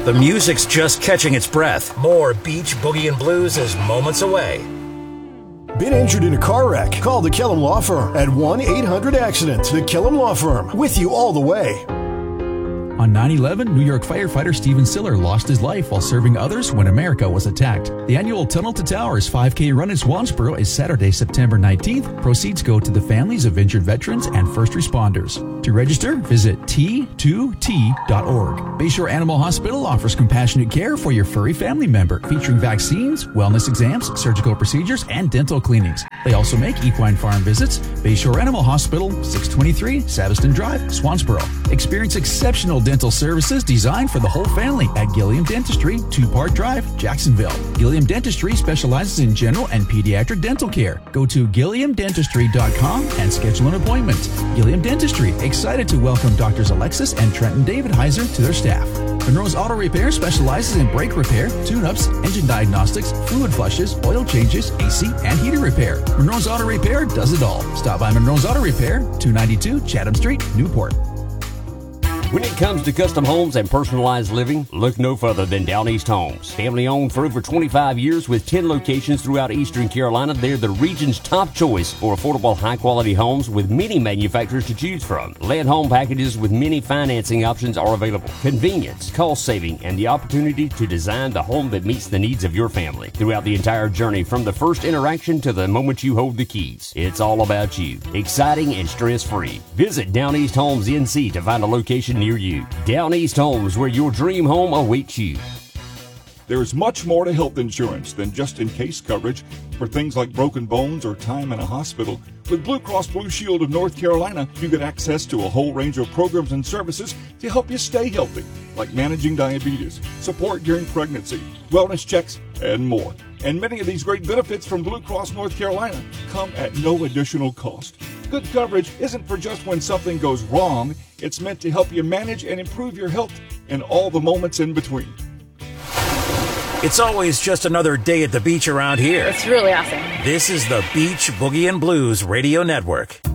The music's just catching its breath. More Beach Boogie and Blues is moments away. Been injured in a car wreck? Call the Kellum Law Firm at 1-800-ACCIDENT. The Kellum Law Firm, with you all the way. On 9/11, New York firefighter Stephen Siller lost his life while serving others when America was attacked. The annual Tunnel to Towers 5K run in Swansboro is Saturday, September 19th. Proceeds go to the families of injured veterans and first responders. To register, visit t2t.org. Bayshore Animal Hospital offers compassionate care for your furry family member, featuring vaccines, wellness exams, surgical procedures, and dental cleanings. They also make equine farm visits. Bayshore Animal Hospital, 623 Savaston Drive, Swansboro. Experience exceptional dental services designed for the whole family at Gilliam Dentistry, 2 Park Drive, Jacksonville. Gilliam Dentistry specializes in general and pediatric dental care. Go to GilliamDentistry.com and schedule an appointment. Gilliam Dentistry, excited to welcome Drs. Alexis and Trenton David Heiser to their staff. Monroe's Auto Repair specializes in brake repair, tune-ups, engine diagnostics, fluid flushes, oil changes, AC, and heater repair. Monroe's Auto Repair does it all. Stop by Monroe's Auto Repair, 292 Chatham Street, Newport. When it comes to custom homes and personalized living, look no further than Down East Homes. Family owned for over 25 years with 10 locations throughout Eastern Carolina, they're the region's top choice for affordable, high-quality homes with many manufacturers to choose from. Land home packages with many financing options are available. Convenience, cost saving, and the opportunity to design the home that meets the needs of your family. Throughout the entire journey, from the first interaction to the moment you hold the keys, it's all about you. Exciting and stress-free. Visit Down East Homes NC to find a location near you. Down East Homes, where your dream home awaits you. There's much more to health insurance than just in-case coverage for things like broken bones or time in a hospital. With Blue Cross Blue Shield of North Carolina, you get access to a whole range of programs and services to help you stay healthy, like managing diabetes, support during pregnancy, wellness checks, and more. And many of these great benefits from Blue Cross North Carolina come at no additional cost. Good coverage isn't for just when something goes wrong. It's meant to help you manage and improve your health in all the moments in between. It's always just another day at the beach around here. It's really awesome. This is the Beach Boogie and Blues Radio Network.